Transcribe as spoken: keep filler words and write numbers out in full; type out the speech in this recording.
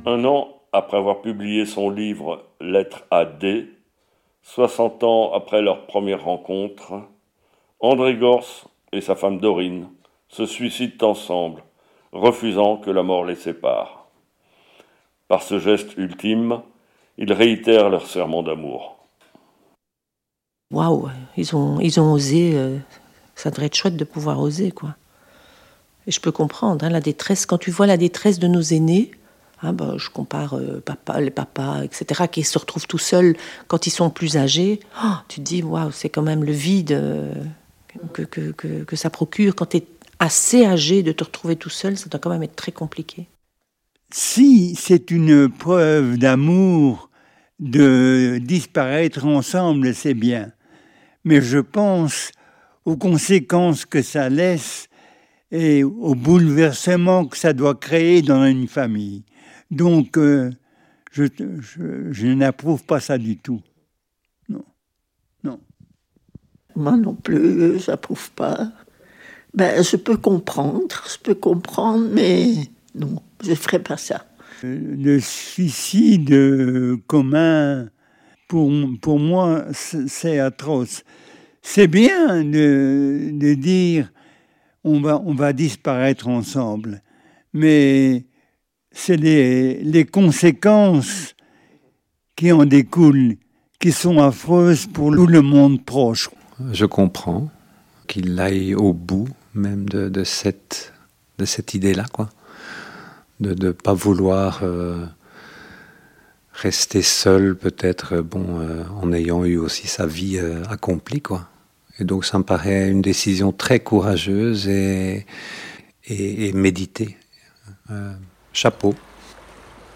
Un an après avoir publié son livre « Lettre à D », soixante ans après leur première rencontre, André Gorz et sa femme Dorine se suicident ensemble, refusant que la mort les sépare. Par ce geste ultime, ils réitèrent leur serment d'amour. Waouh, ils ont, ils ont osé, euh, ça devrait être chouette de pouvoir oser, quoi. Et je peux comprendre, hein, la détresse, quand tu vois la détresse de nos aînés, hein, bah, je compare euh, papa, les papas, et cetera, qui se retrouvent tout seuls quand ils sont plus âgés, oh, tu te dis, waouh, c'est quand même le vide euh, que, que, que, que ça procure. Quand tu es assez âgé de te retrouver tout seul, ça doit quand même être très compliqué. Si c'est une preuve d'amour de disparaître ensemble, c'est bien. Mais je pense aux conséquences que ça laisse et au bouleversement que ça doit créer dans une famille. Donc, euh, je, je, je n'approuve pas ça du tout. Non, non. Moi non plus, j'approuve pas. Ben, je peux comprendre, je peux comprendre, mais non, je ne ferai pas ça. Le suicide commun, pour, pour moi, c'est atroce. C'est bien de, de dire on va, on va disparaître ensemble, mais c'est les, les conséquences qui en découlent qui sont affreuses pour tout le monde proche. Je comprends qu'il aille au bout même de, de, cette, de cette idée-là, quoi. De ne pas vouloir euh, rester seul, peut-être, bon, euh, en ayant eu aussi sa vie euh, accomplie, quoi. Et donc, ça me paraît une décision très courageuse et, et, et méditée. Euh, chapeau.